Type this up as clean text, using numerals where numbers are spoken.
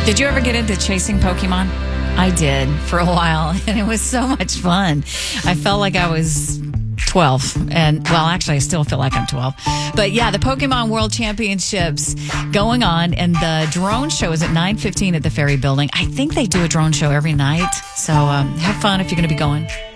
Did you ever get into chasing Pokemon? I did for a while, and it was so much fun. I felt like I was 12. And, well, actually, I still feel like I'm 12. But, yeah, the Pokemon World Championships going on, and the drone show is at 9:15 at the Ferry Building. I think they do a drone show every night. So have fun if you're going to be going.